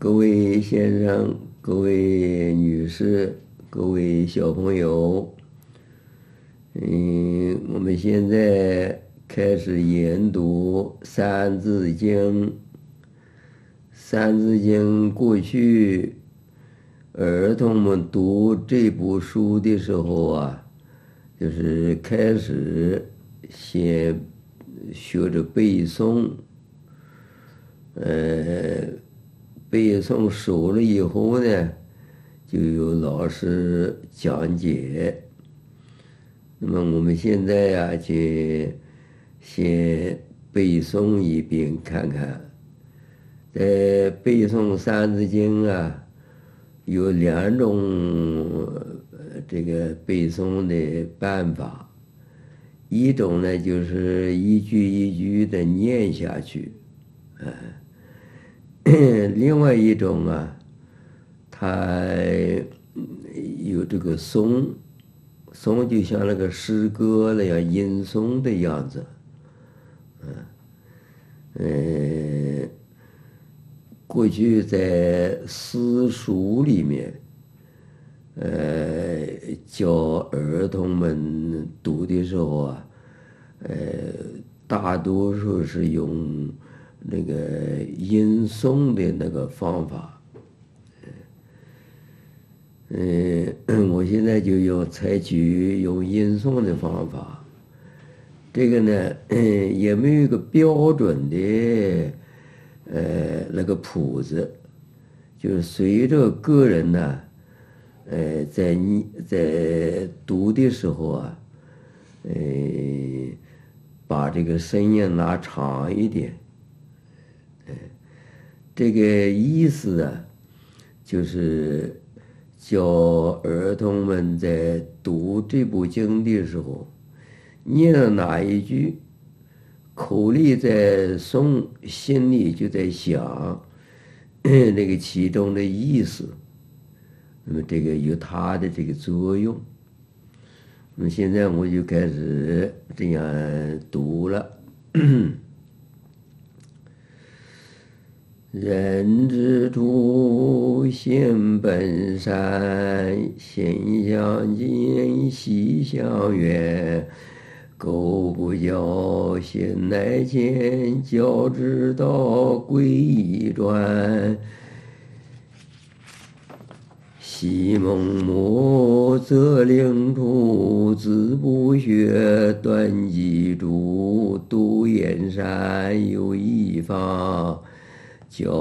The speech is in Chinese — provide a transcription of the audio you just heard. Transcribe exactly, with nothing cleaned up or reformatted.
各位先生、各位女士、各位小朋友，嗯，我们现在开始研读《三字经》。《三字经》过去儿童们读这部书的时候啊，就是开始先学着背诵，呃，背诵熟了以后呢，就有老师讲解。那么我们现在呀、就先背诵一遍看看。在背诵《三字经》啊，有两种呃这个背诵的办法。一种呢，就是一句一句的念下去，啊，另外一种啊，它有这个诵，诵就像那个诗歌那样吟诵的样子，嗯，过去在私塾里面，呃，教儿童们读的时候啊，呃，大多数是用那个吟诵的那个方法。嗯，我现在就用采取用吟诵的方法。这个呢，嗯，也没有一个标准的，呃，那个谱子，就是随着个人呢，呃，在你在读的时候啊，呃，把这个声音拉长一点，呃，这个意思啊，就是教儿童们在读这部经的时候，念了哪一句，口里在诵，心里就在想那个其中的意思。那么这个有它的这个作用。那么现在我就开始这样读了。人之初，性本善，性相近，习相远。苟不教，性乃迁。教之道，贵以专。昔孟母，择邻处，子不学，断机杼。独燕山有一方，教